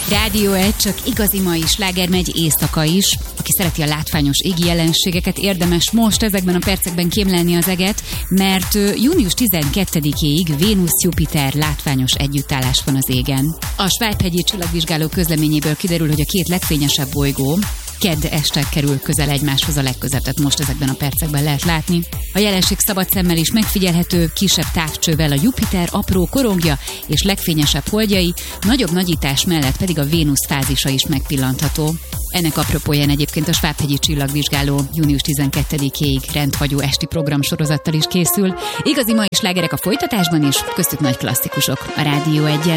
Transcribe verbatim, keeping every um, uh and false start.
Rádió egy, csak igazi mai sláger megy éjszaka is. Aki szereti a látványos égi jelenségeket, érdemes most ezekben a percekben kémlelni az eget, mert június tizenkettedikéig Vénusz-Jupiter látványos együttállás van az égen. A Svájphegyi csillagvizsgáló közleményéből kiderül, hogy a két legfényesebb bolygó kedd este kerül közel egymáshoz a legközelebb, tehát most ezekben a percekben lehet látni. A jelenség szabad szemmel is megfigyelhető, kisebb távcsővel a Jupiter apró korongja és legfényesebb holdjai, nagyobb nagyítás mellett pedig a Vénusz fázisa is megpillantható. Ennek apropóján egyébként a Svájphegyi csillagvizsgáló június tizenkettedikéig rendhagyó esti programsorozattal is készül. Igazi mai slágerek a folytatásban is, köztük nagy klasszikusok a Rádió egyen.